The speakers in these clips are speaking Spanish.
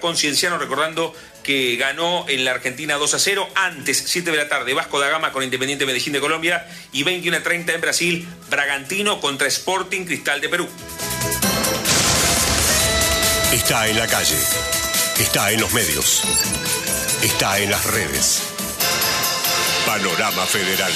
con Cienciano, recordando que ganó en la Argentina 2-0. Antes, 7 de la tarde, Vasco da Gama con Independiente Medellín de Colombia. Y 21:30 en Brasil, Bragantino contra Sporting Cristal de Perú. Está en la calle, está en los medios, está en las redes. Panorama Federal.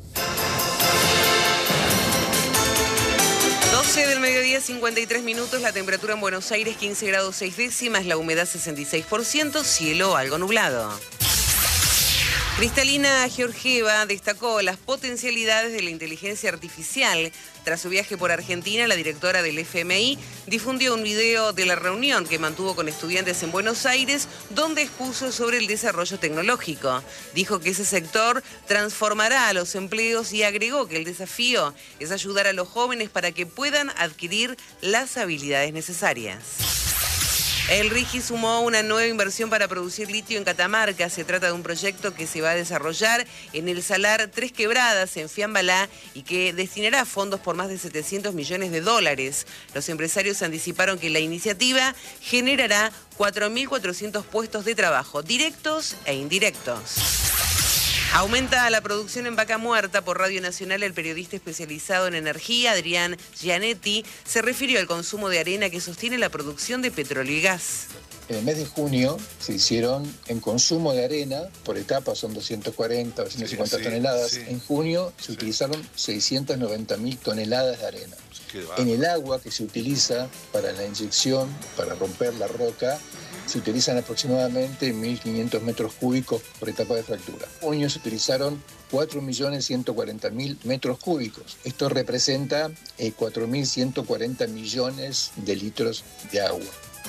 12 del mediodía, 53 minutos, la temperatura en Buenos Aires 15 grados 6 décimas, la humedad 66%, cielo algo nublado. Cristalina Georgieva destacó las potencialidades de la inteligencia artificial. Tras su viaje por Argentina, la directora del FMI difundió un video de la reunión que mantuvo con estudiantes en Buenos Aires, donde expuso sobre el desarrollo tecnológico. Dijo que ese sector transformará a los empleos y agregó que el desafío es ayudar a los jóvenes para que puedan adquirir las habilidades necesarias. El RIGI sumó una nueva inversión para producir litio en Catamarca. Se trata de un proyecto que se va a desarrollar en el Salar Tres Quebradas, en Fiambalá, y que destinará fondos por más de 700 millones de dólares. Los empresarios anticiparon que la iniciativa generará 4.400 puestos de trabajo, directos e indirectos. Aumenta la producción en Vaca Muerta. Por Radio Nacional, el periodista especializado en energía, Adrián Gianetti, se refirió al consumo de arena que sostiene la producción de petróleo y gas. En el mes de junio se hicieron en consumo de arena, por etapas son 240 o 250 toneladas. En junio se utilizaron 690.000 toneladas de arena. En el agua que se utiliza para la inyección, para romper la roca, se utilizan aproximadamente 1.500 metros cúbicos por etapa de fractura. En junio se utilizaron 4.140.000 metros cúbicos. Esto representa 4.140 millones de litros de agua.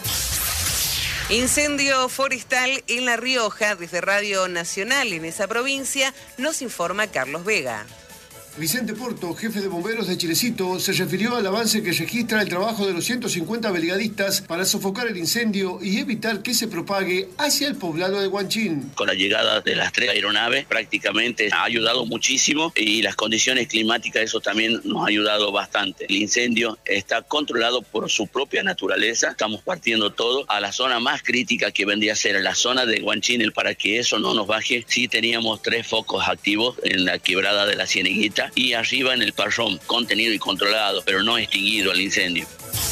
Incendio forestal en La Rioja. Desde Radio Nacional en esa provincia nos informa Carlos Vega. Vicente Porto, jefe de bomberos de Chilecito, se refirió al avance que registra el trabajo de los 150 brigadistas para sofocar el incendio y evitar que se propague hacia el poblado de Huanchín. Con la llegada de las 3 aeronaves prácticamente ha ayudado muchísimo y las condiciones climáticas, eso también nos ha ayudado bastante. El incendio está controlado por su propia naturaleza. Estamos partiendo todo a la zona más crítica que vendría a ser la zona de Huanchín. Para que eso no nos baje, sí teníamos 3 focos activos en la quebrada de la Cieneguita y arriba en el Parrón, contenido y controlado, pero no extinguido el incendio.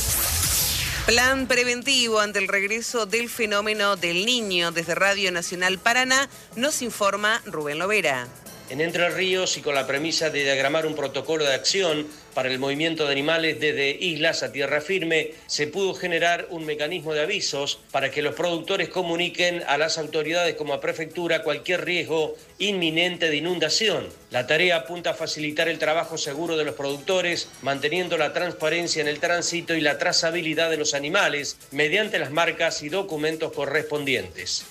Plan preventivo ante el regreso del fenómeno del Niño. Desde Radio Nacional Paraná nos informa Rubén Lovera. En Entre Ríos, y con la premisa de diagramar un protocolo de acción para el movimiento de animales desde islas a tierra firme, se pudo generar un mecanismo de avisos para que los productores comuniquen a las autoridades como a prefectura cualquier riesgo inminente de inundación. La tarea apunta a facilitar el trabajo seguro de los productores, manteniendo la transparencia en el tránsito y la trazabilidad de los animales mediante las marcas y documentos correspondientes.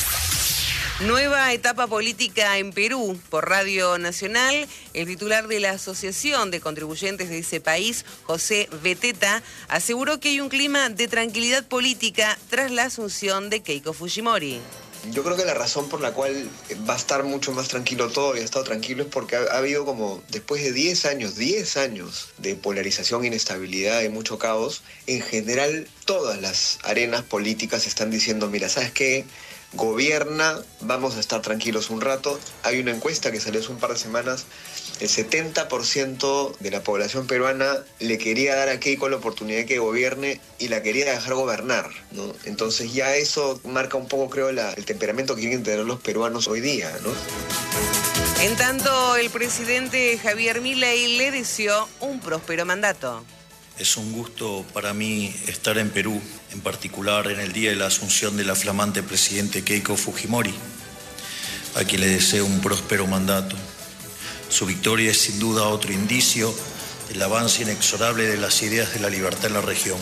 Nueva etapa política en Perú. Por Radio Nacional, el titular de la Asociación de Contribuyentes de ese país, José Beteta, aseguró que hay un clima de tranquilidad política tras la asunción de Keiko Fujimori. Yo creo que la razón por la cual va a estar mucho más tranquilo todo y ha estado tranquilo es porque ha habido como, después de 10 años de polarización, inestabilidad y mucho caos, en general todas las arenas políticas están diciendo, mira, ¿sabes qué? Gobierna, vamos a estar tranquilos un rato. Hay una encuesta que salió hace un par de semanas, el 70% de la población peruana le quería dar a Keiko la oportunidad de que gobierne y la quería dejar gobernar, ¿no? Entonces ya eso marca un poco, creo, el temperamento que quieren tener los peruanos hoy día, ¿no? En tanto, el presidente Javier Milei le deseó un próspero mandato. Es un gusto para mí estar en Perú, en particular en el día de la asunción de la flamante presidente Keiko Fujimori, a quien le deseo un próspero mandato. Su victoria es sin duda otro indicio del avance inexorable de las ideas de la libertad en la región.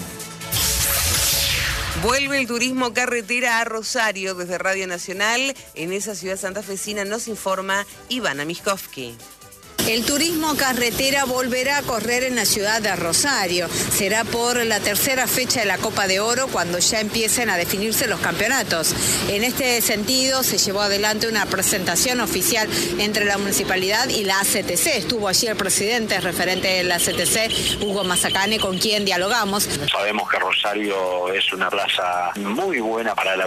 Vuelve el turismo carretera a Rosario. Desde Radio Nacional, en esa ciudad santafesina, nos informa Ivana Miskovsky. El turismo carretera volverá a correr en la ciudad de Rosario. Será por la tercera fecha de la Copa de Oro cuando ya empiecen a definirse los campeonatos. En este sentido, se llevó adelante una presentación oficial entre la municipalidad y la ACTC. Estuvo allí el presidente referente de la ACTC, Hugo Mazacane, con quien dialogamos. Sabemos que Rosario es una plaza muy buena para la